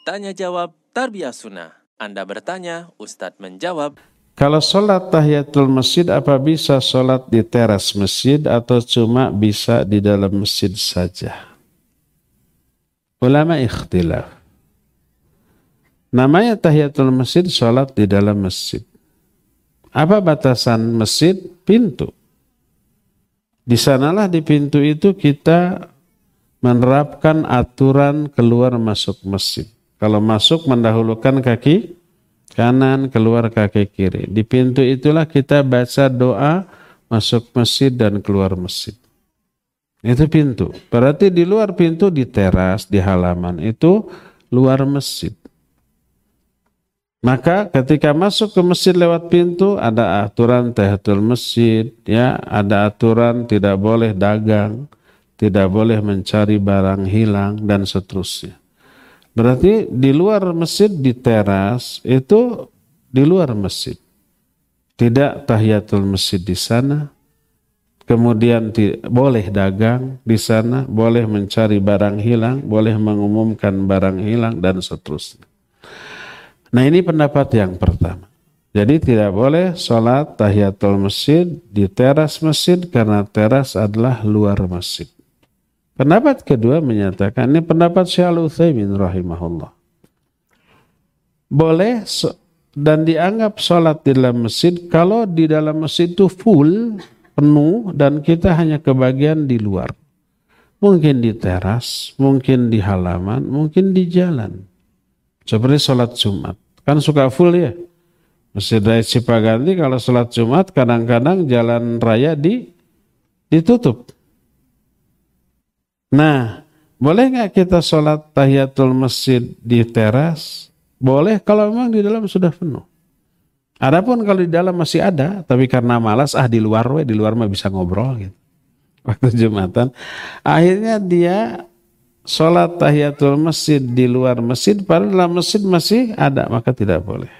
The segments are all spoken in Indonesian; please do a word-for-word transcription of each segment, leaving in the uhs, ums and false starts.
Tanya jawab Tarbiyah Sunnah. Anda bertanya, Ustadz menjawab. Kalau sholat tahiyatul masjid, apa bisa sholat di teras masjid atau cuma bisa di dalam masjid saja? Ulama ikhtilaf. Namanya tahiyatul masjid, sholat di dalam masjid. Apa batasan masjid? Pintu. Di sanalah di pintu itu kita menerapkan aturan keluar masuk masjid. Kalau masuk mendahulukan kaki kanan, keluar kaki kiri. Di pintu itulah kita baca doa masuk masjid dan keluar masjid. Itu pintu. Berarti di luar pintu, di teras, di halaman, itu luar masjid. Maka ketika masuk ke masjid lewat pintu, ada aturan tahiyatul masjid, ya, ada aturan tidak boleh dagang, tidak boleh mencari barang hilang, dan seterusnya. Berarti di luar masjid, di teras, itu di luar masjid. Tidak tahiyatul masjid di sana. Kemudian boleh dagang di sana, boleh mencari barang hilang, boleh mengumumkan barang hilang, dan seterusnya. Nah, ini pendapat yang pertama. Jadi tidak boleh sholat tahiyatul masjid di teras masjid karena teras adalah luar masjid. Pendapat kedua menyatakan, ini pendapat Syekh Al-Utsaimin rahimahullah. Boleh dan dianggap sholat di dalam masjid kalau di dalam masjid itu full, penuh, dan kita hanya kebagian di luar. Mungkin di teras, mungkin di halaman, mungkin di jalan. Seperti sholat Jumat. Kan suka full ya. Masjid Raya Cipaganti kalau sholat Jumat kadang-kadang jalan raya di, ditutup. Nah, boleh nggak kita sholat tahiyatul masjid di teras? Boleh kalau memang di dalam sudah penuh. Adapun kalau di dalam masih ada, tapi karena malas, ah di luar we, di luar mah bisa ngobrol gitu. Waktu Jumatan, akhirnya dia sholat tahiyatul masjid di luar masjid, padahal dalam masjid masih ada, maka tidak boleh.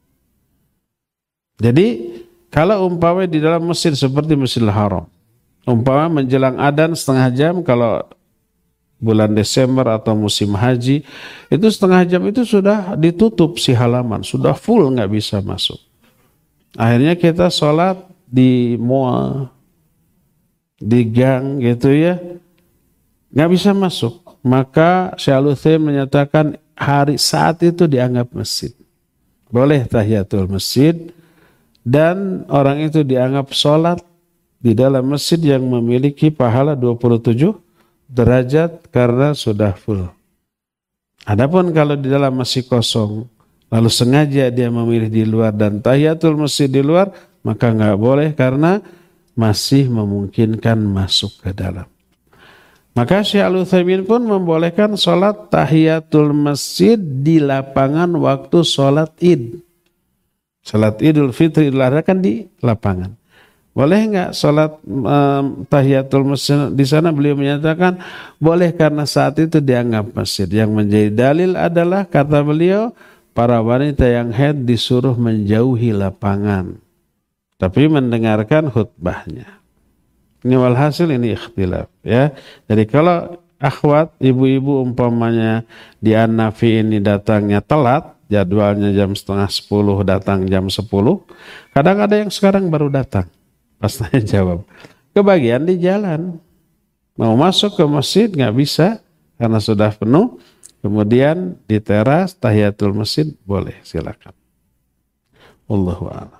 Jadi kalau umpama di dalam masjid seperti Masjidil Haram, umpama menjelang adzan setengah jam, kalau bulan Desember atau musim haji, itu setengah jam itu sudah ditutup si halaman, sudah full, nggak bisa masuk. Akhirnya kita sholat di mall, di gang gitu ya, nggak bisa masuk. Maka Syekh Al-Utsaimin menyatakan hari saat itu dianggap masjid. Boleh tahiyatul masjid dan orang itu dianggap sholat di dalam masjid yang memiliki pahala dua puluh tujuh derajat karena sudah full. Adapun kalau di dalam masih kosong, lalu sengaja dia memilih di luar dan tahiyatul masjid di luar, maka nggak boleh karena masih memungkinkan masuk ke dalam. Maka Syekh Al-Utsaimin pun membolehkan sholat tahiyatul masjid di lapangan waktu sholat id. Sholat idul fitri, idul adha kan di lapangan. Boleh nggak sholat um, tahiyatul masjid di sana? Beliau menyatakan boleh karena saat itu dianggap masjid. Yang menjadi dalil adalah kata beliau, para wanita yang haid disuruh menjauhi lapangan, tapi mendengarkan khutbahnya. Ini walhasil ini ikhtilaf ya. Jadi kalau akhwat, ibu-ibu umpamanya di An-Nafi ini datangnya telat, jadwalnya jam setengah sepuluh, datang jam sepuluh. Kadang ada yang sekarang baru datang. Pas tanya jawab, kebagian di jalan, mau masuk ke masjid nggak bisa karena sudah penuh. Kemudian di teras tahiyatul masjid boleh, silakan. Wallahu a'lam.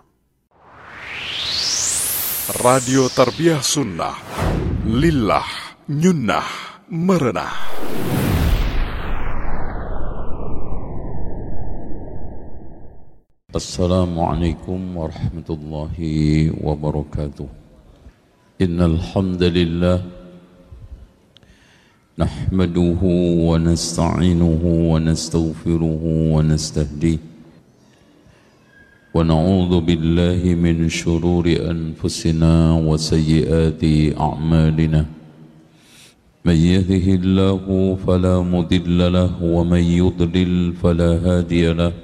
Radio Tarbiyah Sunnah, lillah nyunnah merenah. Assalamualaikum warahmatullahi wabarakatuh. Innal hamdalillah nahmaduhu wa nasta'inuhu wa nastaghfiruhu wa nastahdihi wa na'udzu billahi min shururi anfusina wa sayyiati a'malina. Man yahdihillahu fala mudilla lahu wa man yudlil fala hadiya lahu.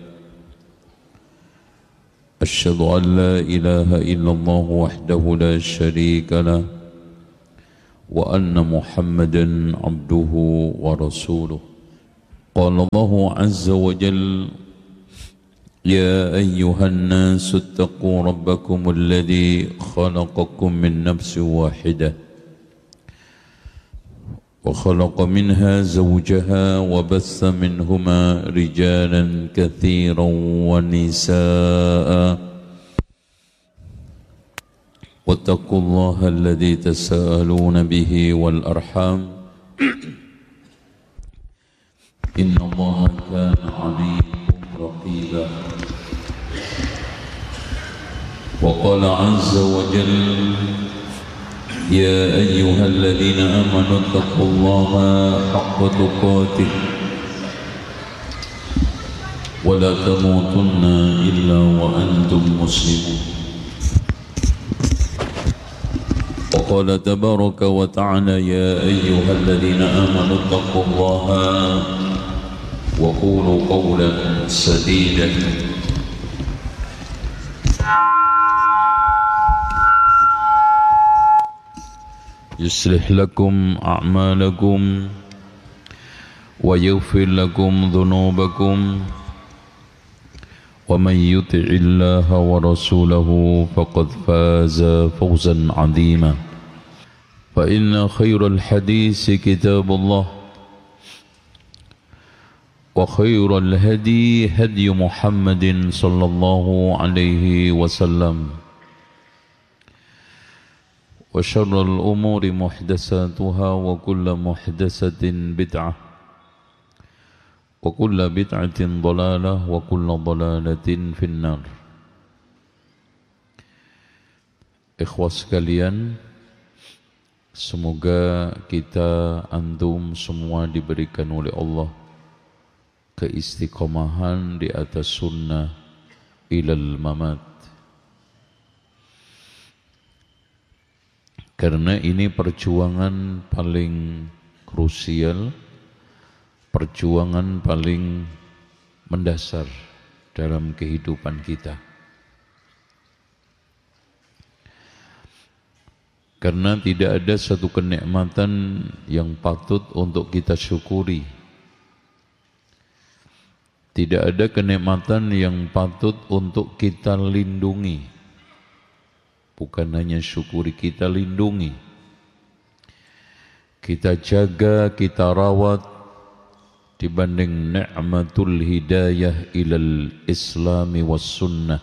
أشهد أن لا إله إلا الله وحده لا شريك له وأن محمدا عبده ورسوله قال الله عز وجل يا أيها الناس اتقوا ربكم الذي خلقكم من نفس واحدة وخلق منها زوجها وبث منهما رجالا كثيرا ونساء واتقوا الله الذي تساءلون به والأرحام إن الله كان عليكم رقيبا وقال عز وجل يا أيها الذين آمنوا اتقوا الله حق تقاته ولا تموتن إلا وأنتم مسلمون وقال تبارك وتعالى يا أيها الذين آمنوا اتقوا الله وقولوا قولا سديدا يصلح لكم أعمالكم ويغفر لكم ذنوبكم ومن يطع الله ورسوله فقد فاز فوزا عظيما فإن خير الحديث كتاب الله وخير الهدي هدي محمد صلى الله عليه وسلم وشر الأمور محدثاتها وكل محدثة بدعة وكل بدعة ضلالة وكل ضلالة في النار. Ikhwas sekalian, semoga kita antum semua diberikan oleh Allah keistiqomahan di atas sunnah ilal mamat. Karena ini perjuangan paling krusial, perjuangan paling mendasar dalam kehidupan kita. Karena tidak ada satu kenikmatan yang patut untuk kita syukuri. Tidak ada kenikmatan yang patut untuk kita lindungi. Bukan hanya syukuri, kita lindungi. Kita jaga, kita rawat dibanding ni'matul hidayah ilal islami was sunnah.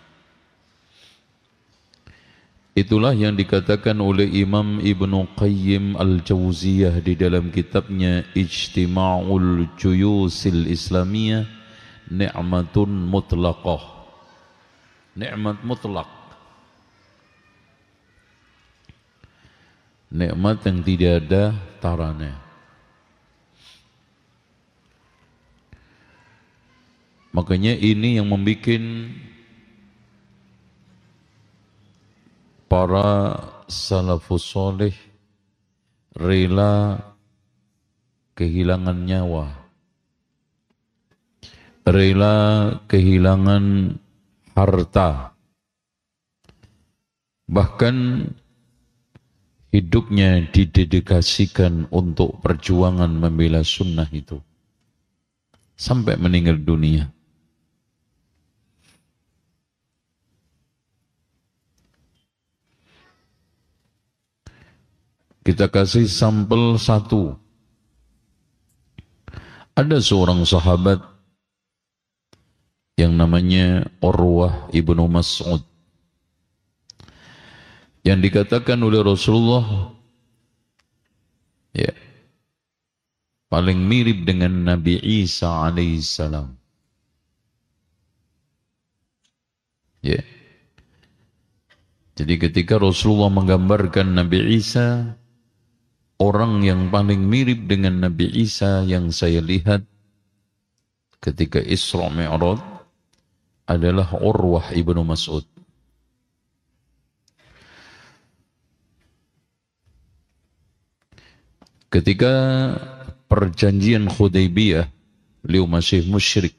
Itulah yang dikatakan oleh Imam Ibnu Qayyim Al-Jauziyah di dalam kitabnya Ijtima'ul Juyusil Islamiyah, ni'matun mutlaqah. Nikmat mutlak. Nikmat yang tidak ada taranya. Makanya ini yang membuat para salafus soleh rela kehilangan nyawa, rela kehilangan harta, bahkan hidupnya didedikasikan untuk perjuangan membela sunnah itu sampai meninggal dunia. Kita kasih sampel satu. Ada seorang sahabat yang namanya Urwah ibnu Mas'ud, yang dikatakan oleh Rasulullah ya, paling mirip dengan Nabi Isa alaihissalam. Ya. Jadi ketika Rasulullah menggambarkan Nabi Isa, orang yang paling mirip dengan Nabi Isa yang saya lihat ketika Isra Mi'raj adalah Urwah ibnu Mas'ud. Ketika perjanjian Hudaybiyah, beliau masih musyrik.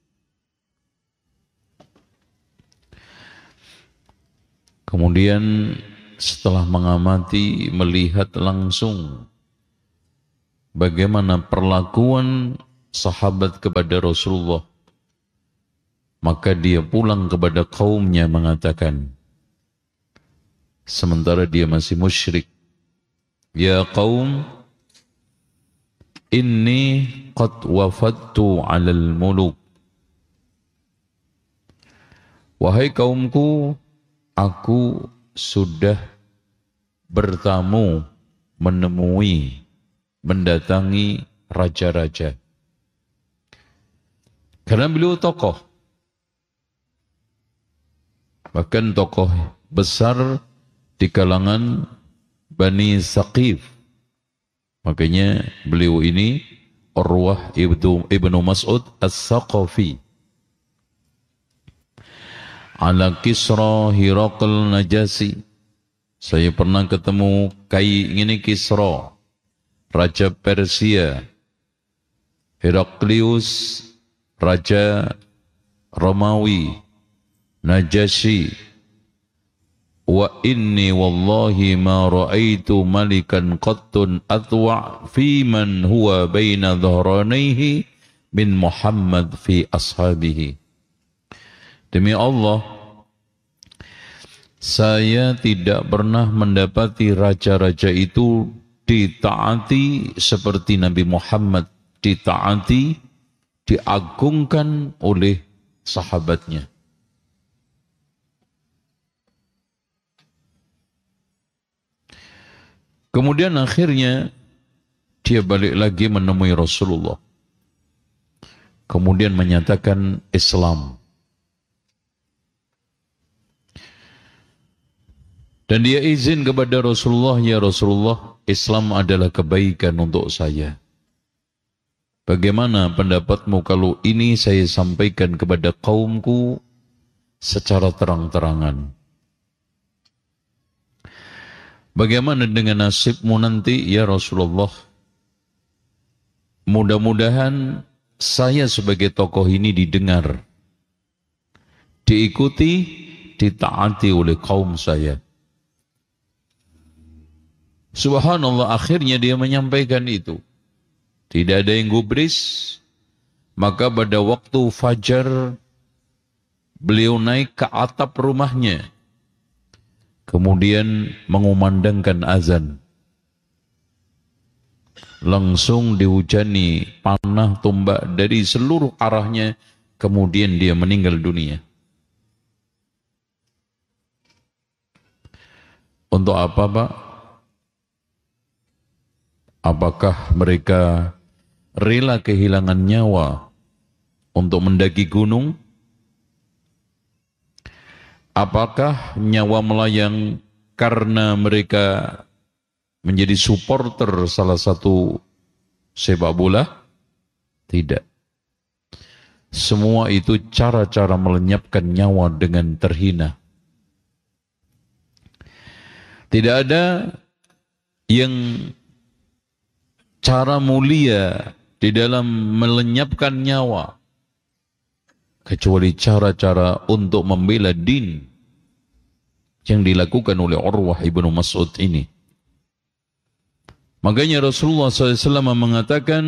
Kemudian setelah mengamati, melihat langsung bagaimana perlakuan sahabat kepada Rasulullah, maka dia pulang kepada kaumnya mengatakan, sementara dia masih musyrik, ya qaum, inni qad wafadtu alal muluk. Wahai kaumku, aku sudah bertamu, menemui, mendatangi raja-raja. Karena beliau tokoh, bahkan tokoh besar di kalangan Bani Saqif. Makanya beliau ini Urwah ibnu, ibnu Mas'ud As-Saqafi. Ala Kisra Hiraqal Najasi. Saya pernah ketemu kai ini Kisra, Raja Persia, Heraklius, Raja Romawi, Najasyi. Wa inni wallahi ma ra'aitu malikan qattun atwa' fi man huwa baina dhahranaihi min Muhammad fi ashabihi. Demi Allah, saya tidak pernah mendapati raja-raja itu ditaati seperti Nabi Muhammad, ditaati, diagungkan oleh sahabatnya. Kemudian akhirnya dia balik lagi menemui Rasulullah. Kemudian menyatakan Islam. Dan dia izin kepada Rasulullah, ya Rasulullah, Islam adalah kebaikan untuk saya. Bagaimana pendapatmu kalau ini saya sampaikan kepada kaumku secara terang-terangan? Bagaimana dengan nasibmu nanti, ya Rasulullah? Mudah-mudahan saya sebagai tokoh ini didengar, diikuti, ditaati oleh kaum saya. Subhanallah, akhirnya dia menyampaikan itu. Tidak ada yang gubris. Maka pada waktu fajar, beliau naik ke atap rumahnya. Kemudian mengumandangkan azan. Langsung dihujani panah tombak dari seluruh arahnya. Kemudian dia meninggal dunia. Untuk apa, Pak? Apakah mereka rela kehilangan nyawa untuk mendaki gunung? Apakah nyawa melayang karena mereka menjadi supporter salah satu sepak bola? Tidak. Semua itu cara-cara melenyapkan nyawa dengan terhina. Tidak ada yang cara mulia di dalam melenyapkan nyawa kecuali cara-cara untuk membela din yang dilakukan oleh Urwah ibnu Mas'ud ini. Makanya Rasulullah shallallahu alaihi wasallam mengatakan,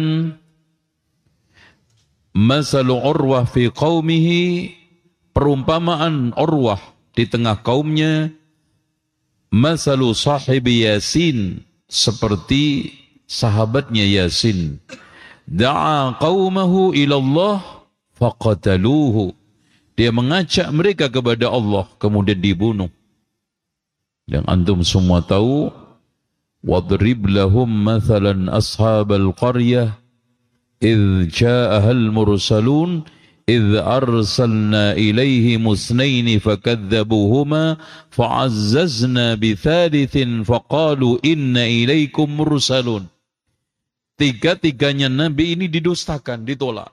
masalu Urwah fi qaumihi, perumpamaan Urwah di tengah kaumnya, masalu sahibi Yasin, seperti sahabatnya Yasin. Da'a qaumahu ilallah faqataluhu. Dia mengajak mereka kepada Allah, kemudian dibunuh. Dan antum semua tahu, wadrib lahum mathalan ashabal qaryah idh ja'ahal mursalun idh arsalna ilaihi musnaini fakadzabuhuma fa'azzazna bithalithin faqalu inna ilaikum mursalun. Tiga-tiganya Nabi ini didustakan, ditolak.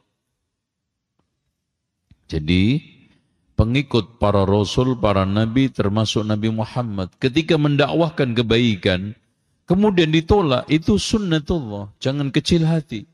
Jadi pengikut para Rasul, para Nabi termasuk Nabi Muhammad, ketika mendakwahkan kebaikan, kemudian ditolak, itu sunnatullah, jangan kecil hati.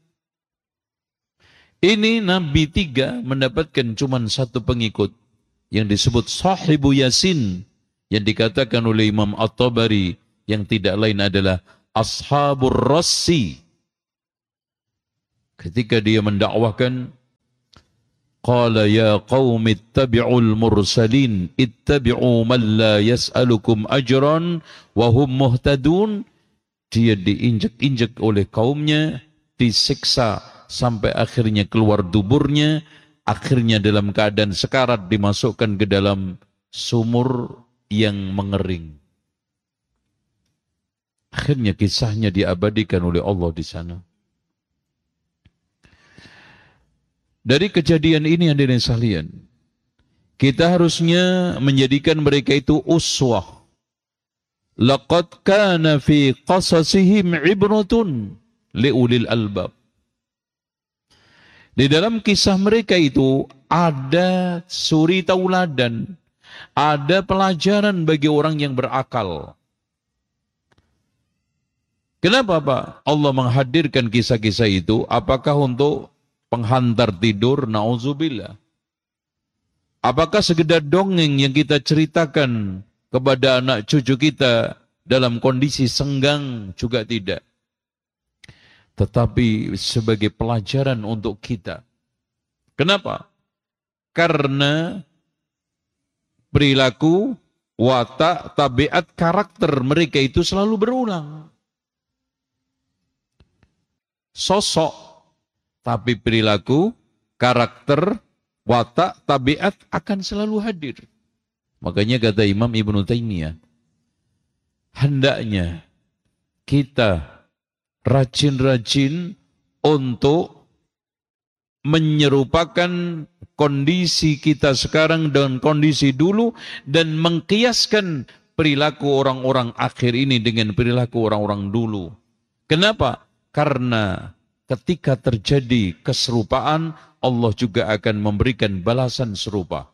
Ini Nabi tiga mendapatkan cuma satu pengikut, yang disebut sahibu Yasin, yang dikatakan oleh Imam At-Tabari, yang tidak lain adalah ashabur rassi. ketika dia mendakwahkan, qala ya qaumi ittabi'ul mursalin ittabi'u man la yas'alukum ajran wa hum muhtadun. Dia diinjak-injak oleh kaumnya, disiksa sampai akhirnya keluar duburnya, akhirnya dalam keadaan sekarat dimasukkan ke dalam sumur yang mengering. Akhirnya kisahnya diabadikan oleh Allah di sana. Dari kejadian ini hadirin sekalian, kita harusnya menjadikan mereka itu uswah. Laqad kana fi qasasihim ibratun liulil albab. Di dalam kisah mereka itu ada suri tauladan, ada pelajaran bagi orang yang berakal. Kenapa Pak Allah menghadirkan kisah-kisah itu? Apakah untuk penghantar tidur? Na'udzubillah. Apakah sekedar dongeng yang kita ceritakan kepada anak cucu kita dalam kondisi senggang? Juga tidak. Tetapi sebagai pelajaran untuk kita. Kenapa? Karena perilaku, watak, tabiat, karakter mereka itu selalu berulang. Sosok, tapi perilaku, karakter, watak, tabiat akan selalu hadir. Makanya kata Imam Ibnu Taimiyah, hendaknya kita rajin-rajin untuk menyerupakan kondisi kita sekarang dengan kondisi dulu dan mengkiaskan perilaku orang-orang akhir ini dengan perilaku orang-orang dulu. Kenapa? Karena ketika terjadi keserupaan, Allah juga akan memberikan balasan serupa.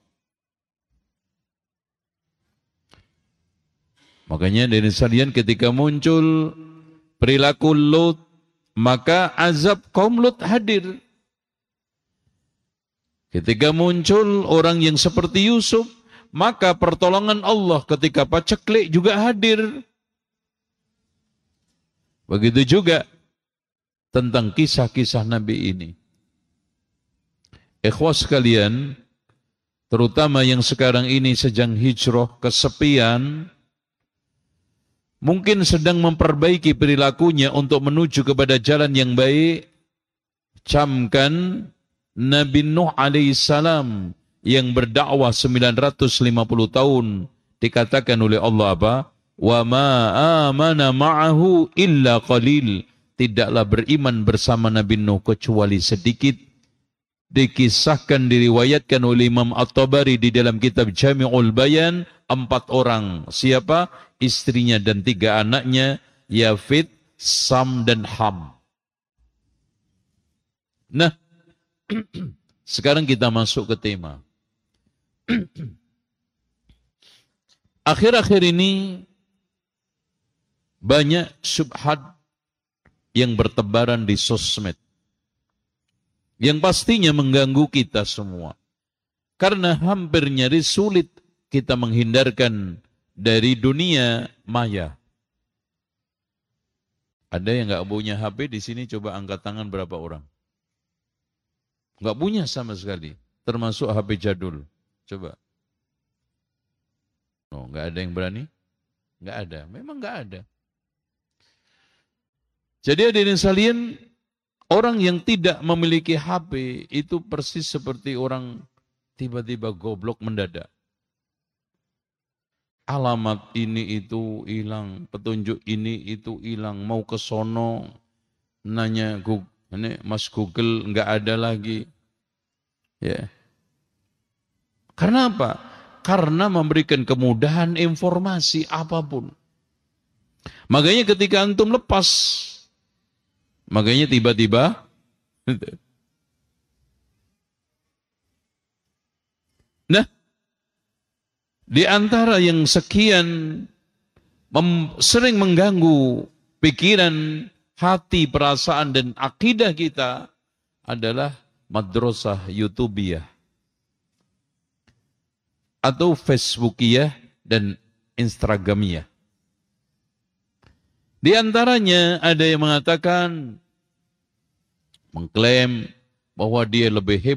Makanya dari sekalian ketika muncul perilaku Lut, maka azab kaum Lut hadir. Ketika muncul orang yang seperti Yusuf, maka pertolongan Allah ketika paceklik juga hadir. Begitu juga tentang kisah-kisah Nabi ini. Ikhwas sekalian, terutama yang sekarang ini sedang hijrah, kesepian, mungkin sedang memperbaiki perilakunya untuk menuju kepada jalan yang baik, camkan Nabi Nuh alaihissalam yang berdakwah sembilan ratus lima puluh tahun, dikatakan oleh Allah apa? Wa ma amana ma'ahu illa qalil. Tidaklah beriman bersama Nabi Nuh kecuali sedikit. Dikisahkan, diriwayatkan oleh Imam At-Tabari di dalam kitab Jami'ul Bayan, empat orang. Siapa? Istrinya dan tiga anaknya, Yafid, Sam, dan Ham. Nah, sekarang kita masuk ke tema. Akhir-akhir ini banyak syubhat yang bertebaran di sosmed, yang pastinya mengganggu kita semua. Karena hampir nyaris sulit kita menghindarkan dari dunia maya. Ada yang nggak punya H P di sini? Coba angkat tangan berapa orang? Nggak punya sama sekali, termasuk H P jadul. Coba. Oh, nggak ada yang berani? Nggak ada, memang nggak ada. Jadi hadirin sekalian, orang yang tidak memiliki H P itu persis seperti orang tiba-tiba goblok mendadak. Alamat ini itu hilang, petunjuk ini itu hilang, mau ke sono nanya ini Mas Google nggak ada lagi. Ya. Karena apa? Karena memberikan kemudahan informasi apapun. Makanya ketika antum lepas, makanya tiba-tiba nah, di antara yang sekian mem, sering mengganggu pikiran, hati, perasaan, dan akidah kita adalah madrasah YouTubiah atau Facebookiyah dan Instagramiyah. Di antaranya ada yang mengatakan mengklaim bahwa dia lebih hebat